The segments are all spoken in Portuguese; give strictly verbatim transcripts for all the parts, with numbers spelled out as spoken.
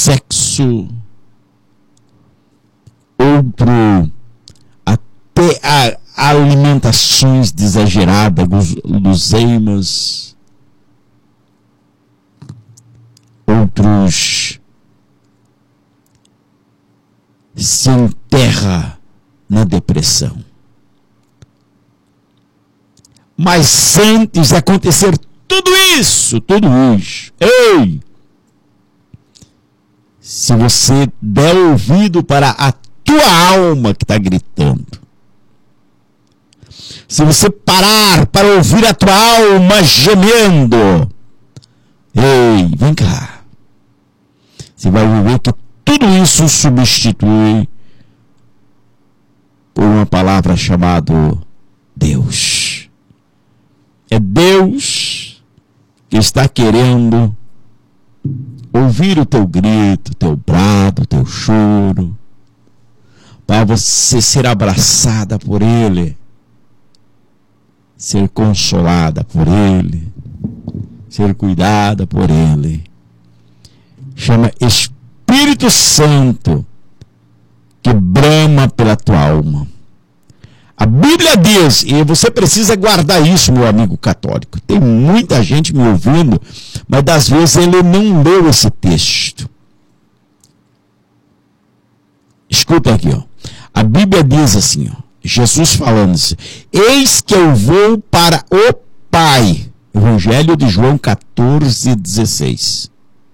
sexo, outro até a, alimentações exageradas, guloseimas, outros se enterra na depressão. Mas antes de acontecer tudo isso, tudo isso, ei, se você der ouvido para a tua alma que está gritando, se você parar para ouvir a tua alma gemendo, ei, vem cá, você vai ver que tudo isso substitui por uma palavra chamada Deus. É Deus que está querendo ouvir o teu grito, o teu brado, o teu choro, para você ser abraçada por Ele, ser consolada por Ele, ser cuidada por Ele. Chama Espírito Santo que brama pela tua alma. A Bíblia diz, e você precisa guardar isso, meu amigo católico. Tem muita gente me ouvindo, mas das vezes ele não leu esse texto. Escuta aqui, ó. A Bíblia diz assim, ó, Jesus falando assim: eis que eu vou para o Pai. Evangelho de João quatorze, dezesseis.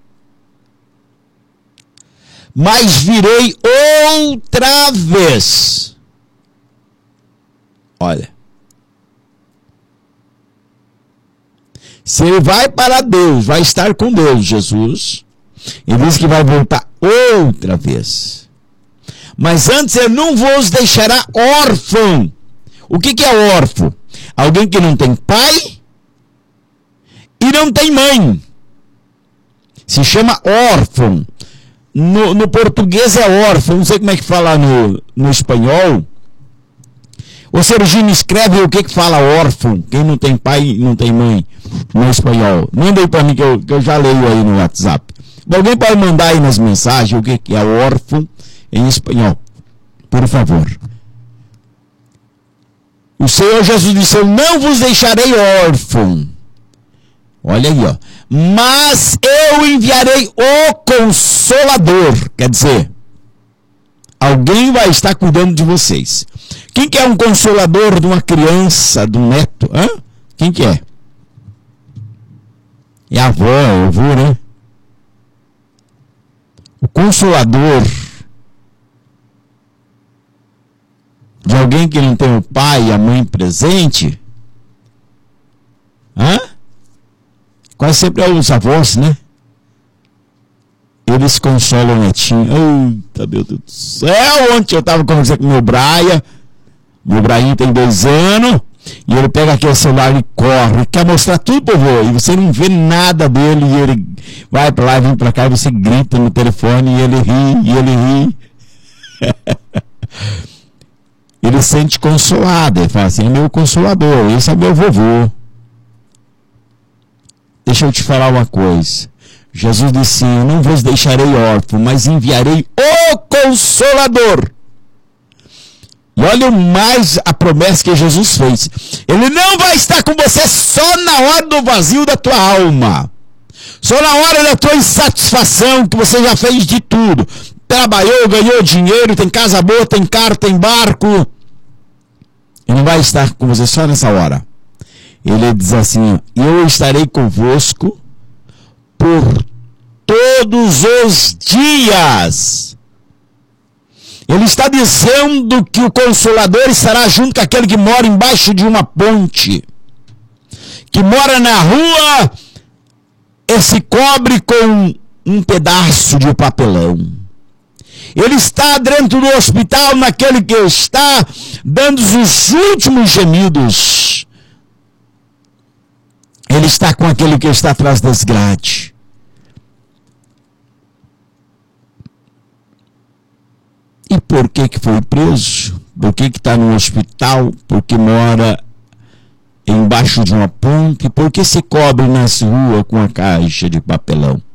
Mas virei outra vez. Olha, se ele vai para Deus, vai estar com Deus, Jesus, ele diz que vai voltar outra vez. Mas antes ele não vos deixará órfão. O que, que é órfão? Alguém que não tem pai e não tem mãe. Se chama órfão. No, no português é órfão, não sei como é que fala no, no espanhol. O Serginho escreve o que que fala órfão, quem não tem pai e não tem mãe, no espanhol. Manda aí para mim que eu, que eu já leio aí no WhatsApp. Alguém pode mandar aí nas mensagens o que que é órfão em espanhol, por favor. O Senhor Jesus disse: eu não vos deixarei órfão. Olha aí, ó. Mas eu enviarei o Consolador. Quer dizer, alguém vai estar cuidando de vocês. Quem que é um consolador de uma criança, de um neto? Hã? Quem que é? É a avó, é o avô, né? O consolador de alguém que não tem o pai e a mãe presente. Hã? Quase sempre é os avós, né? Eles consolam o netinho. Eita, meu Deus do céu! Ontem eu estava conversando com o meu Braia. Meu Brainho tem dois anos. E ele pega aquele celular e corre. Quer mostrar tudo pro vô. E você não vê nada dele. E ele vai pra lá e vem pra cá. E você grita no telefone. E ele ri. E ele ri. Ele se sente consolado. Ele fala assim: é meu consolador. Esse é meu vovô. Deixa eu te falar uma coisa. Jesus disse: eu não vos deixarei órfão, mas enviarei o Consolador. E olha mais a promessa que Jesus fez. Ele não vai estar com você só na hora do vazio da tua alma. Só na hora da tua insatisfação, que você já fez de tudo. Trabalhou, ganhou dinheiro, tem casa boa, tem carro, tem barco. Ele não vai estar com você só nessa hora. Ele diz assim: eu estarei convosco por todos os dias. Ele está dizendo que o Consolador estará junto com aquele que mora embaixo de uma ponte, que mora na rua e se cobre com um pedaço de papelão. Ele está dentro do hospital, naquele que está dando os últimos gemidos. Ele está com aquele que está atrás das grades. E por que que foi preso? Por que que está no hospital? Porque mora embaixo de uma ponte? Por que se cobre nas ruas com a caixa de papelão?